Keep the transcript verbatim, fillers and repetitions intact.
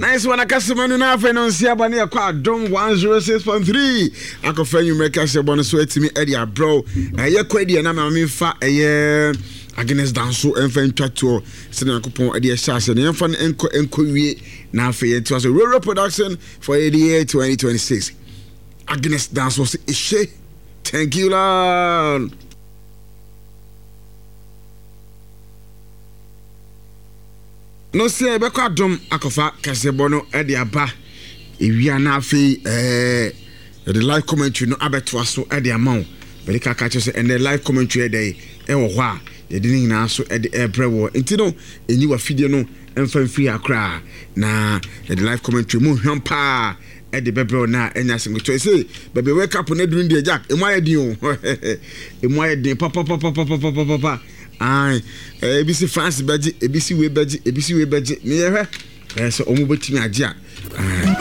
Nice one, I can see man enough and on Siabani a Dom one zero six point three. I can find you make us a bonus way to me, Eddie, bro. A year quiddy and I'm in fat a year against Danso and Fan Chateau, Senator Coupon, Eddie Shass and Infant Enco Enco. Now for it was a rural production for eighty-eight twenty twenty-six. Against Danso, is she? Thank you, Lord. No say be kwa dom akofa kasebo no e de aba ewia na afi eh the live commentary no abeto so e de amount be ka ka che and the live commentary dey e wo ho a ye de nyina so e de ebre wo enti no eni wa fidie no emfa free akra na the live commentary mu hwam pa e de bebre na enya singo say bebe wake up na dun de jack e mo ayedin o e mo ayedin papa papa papa papa papa ai e bi si France baji e bi si we baji e bi si we baji me ye hwe e so omo betimi age a